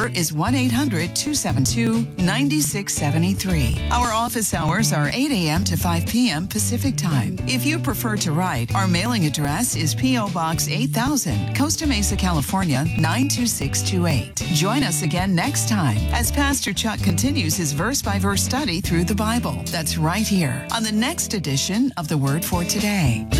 number is 1-800-272-9673. Our office hours are 8 a.m. to 5 p.m. Pacific Time. If you prefer to write, our mailing address is P.O. Box 8000, Costa Mesa, California, 92628. Join us again next time as Pastor Chuck continues his verse-by-verse study through the Bible. That's right here on the next edition of The Word for Today.